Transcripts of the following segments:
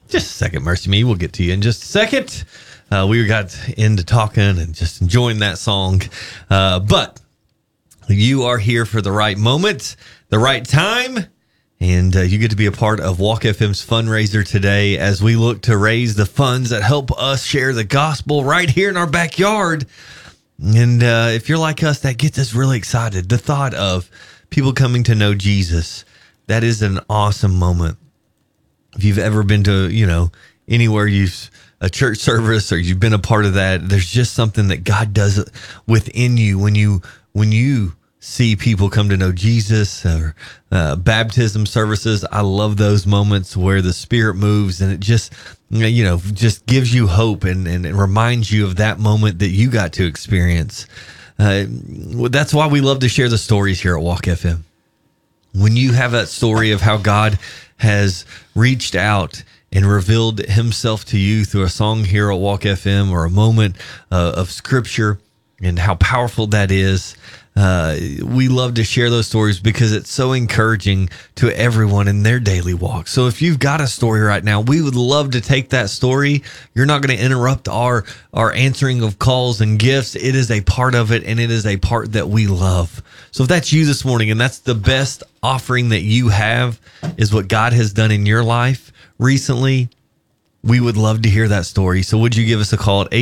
Just a second, Mercy Me. We'll get to you in just a second. We got into talking and just enjoying that song. But you are here for the right moment, the right time, and you get to be a part of Walk FM's fundraiser today as we look to raise the funds that help us share the gospel right here in our backyard. And if you're like us, that gets us really excited. The thought of people coming to know Jesus, that is an awesome moment. If you've ever been to, anywhere a church service or you've been a part of that, there's just something that God does within you when you see people come to know Jesus or baptism services. I love those moments where the Spirit moves and it just gives you hope and it reminds you of that moment that you got to experience. That's why we love to share the stories here at Walk FM. When you have that story of how God has reached out and revealed himself to you through a song here at Walk FM or a moment of scripture and how powerful that is. We love to share those stories because it's so encouraging to everyone in their daily walk. So if you've got a story right now, we would love to take that story. You're not going to interrupt our answering of calls and gifts. It is a part of it, and it is a part that we love. So if that's you this morning, and that's the best offering that you have is what God has done in your life recently, we would love to hear that story. So would you give us a call at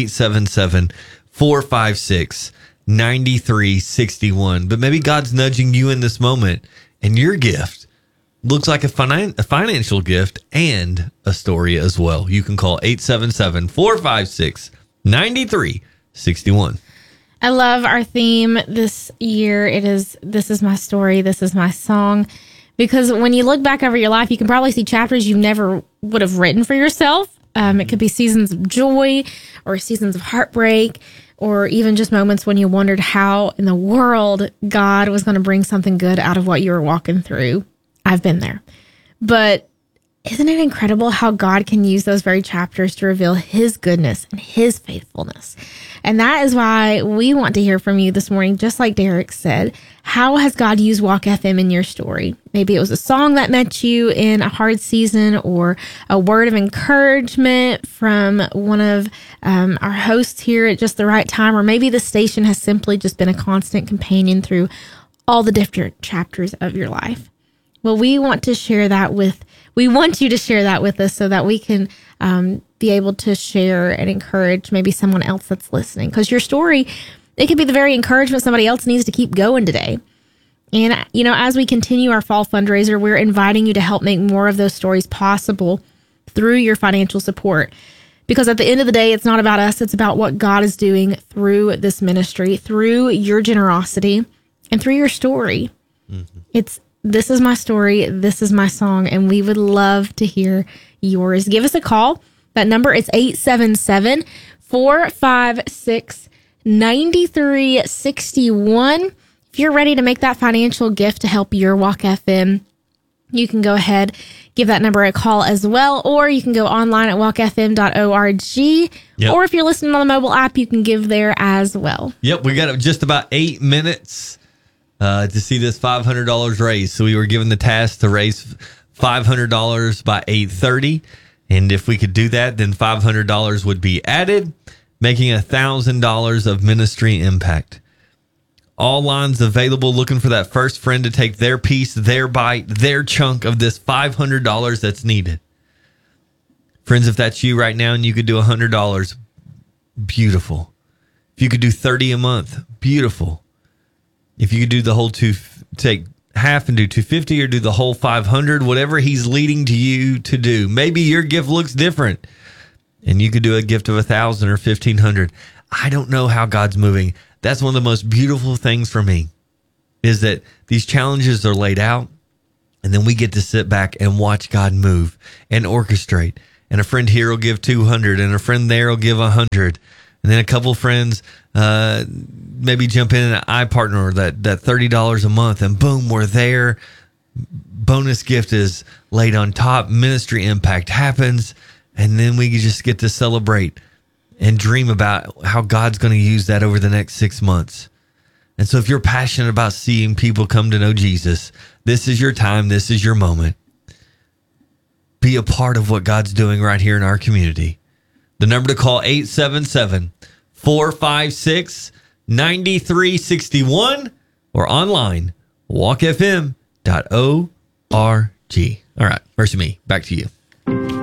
877-456-9361? But maybe God's nudging you in this moment, and your gift looks like a financial gift and a story as well. You can call 877-456-9361. I love our theme this year. This is my story. This is my song. Because when you look back over your life, you can probably see chapters you never would have written for yourself. It could be seasons of joy or seasons of heartbreak, or even just moments when you wondered how in the world God was going to bring something good out of what you were walking through. I've been there. But isn't it incredible how God can use those very chapters to reveal his goodness and his faithfulness? And that is why we want to hear from you this morning, just like Derek said. How has God used Walk FM in your story? Maybe it was a song that met you in a hard season, or a word of encouragement from one of our hosts here at just the right time, or maybe the station has simply just been a constant companion through all the different chapters of your life. Well, we want you to share that with us so that we can be able to share and encourage maybe someone else that's listening. Because your story, it could be the very encouragement somebody else needs to keep going today. And, as we continue our fall fundraiser, we're inviting you to help make more of those stories possible through your financial support. Because at the end of the day, it's not about us. It's about what God is doing through this ministry, through your generosity, and through your story. Mm-hmm. This is my story. This is my song. And we would love to hear yours. Give us a call. That number is 877-456-9361. If you're ready to make that financial gift to help your Walk FM, you can go ahead, give that number a call as well, or you can go online at walkfm.org. Yep. Or if you're listening on the mobile app, you can give there as well. Yep, we got just about 8 minutes to see this $500 raised. So we were given the task to raise $500 by 8:30. And if we could do that, then $500 would be added, making $1,000 of ministry impact. All lines available, looking for that first friend to take their piece, their bite, their chunk of this $500 that's needed. Friends, if that's you right now and you could do $100, beautiful. If you could do $30 a month, beautiful. If you could do the whole take half and do $250 or do the whole $500, whatever he's leading to you to do. Maybe your gift looks different and you could do a gift of $1,000 or $1,500. I don't know how God's moving. That's one of the most beautiful things for me, is that these challenges are laid out and then we get to sit back and watch God move and orchestrate. And a friend here will give $200 and a friend there will give $100. And then a couple friends maybe jump in an iPartner, that $30 a month, and boom, we're there. Bonus gift is laid on top. Ministry impact happens. And then we just get to celebrate and dream about how God's going to use that over the next 6 months. And so if you're passionate about seeing people come to know Jesus, this is your time. This is your moment. be a part of what God's doing right here in our community. The number to call, 877-456-9361, or online, walkfm.org. All right, Mercy Me, back to you.